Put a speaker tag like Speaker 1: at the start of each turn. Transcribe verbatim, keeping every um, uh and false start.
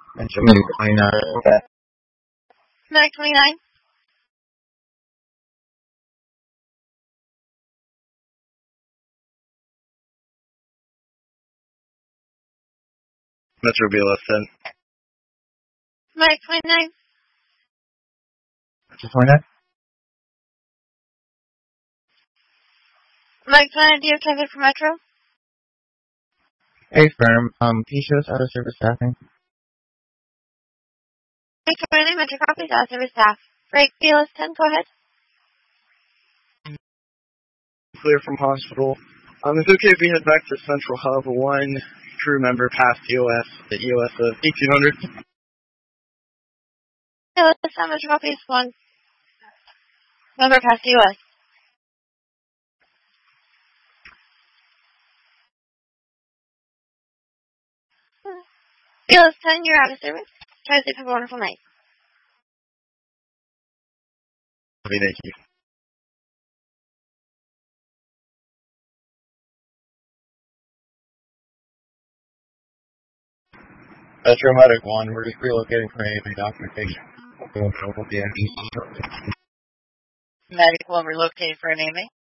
Speaker 1: Metro twenty-nine, okay.
Speaker 2: Medic twenty-nine.
Speaker 3: Metro B L S ten.
Speaker 2: Medic twenty-nine.
Speaker 1: Metro twenty-nine.
Speaker 2: Medic twenty-nine, do you have traffic for Metro?
Speaker 1: Hey, firm. Um, can you show us out of service staffing?
Speaker 2: Medic twenty-nine, Metro copies, out of service staff. Break B L S ten, go ahead.
Speaker 3: Clear from hospital. Um, it's okay if we head back to Central Hub. One crew member passed E O S at E O S of eighteen hundred.
Speaker 2: B L S ten, Metro copies, one member past U S. B L S ten, you're out of service. Try to sleep, have a wonderful night.
Speaker 3: Okay, thank you.
Speaker 1: Metro Medic one, we're just relocating for A M A documentation. We'll be at E C shortly.
Speaker 2: Medic one, relocating for an A M A.